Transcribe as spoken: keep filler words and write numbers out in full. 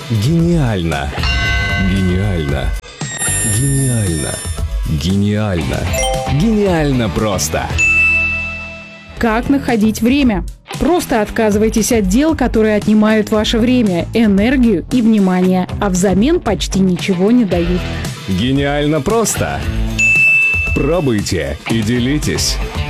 Гениально! Гениально! Гениально! Гениально! Гениально просто! Как находить время? Просто отказывайтесь от дел, которые отнимают ваше время, энергию и внимание, а взамен почти ничего не дают. Гениально просто! Пробуйте и делитесь!